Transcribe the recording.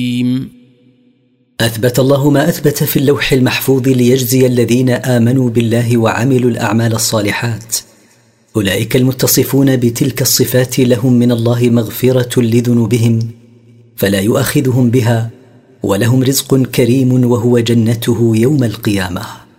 أثبت الله ما أثبت في اللوح المحفوظ ليجزي الذين آمنوا بالله وعملوا الأعمال الصالحات. أولئك المتصفون بتلك الصفات لهم من الله مغفرة لذنوبهم فلا يؤاخذهم بها، ولهم رزق كريم وهو جنته يوم القيامة.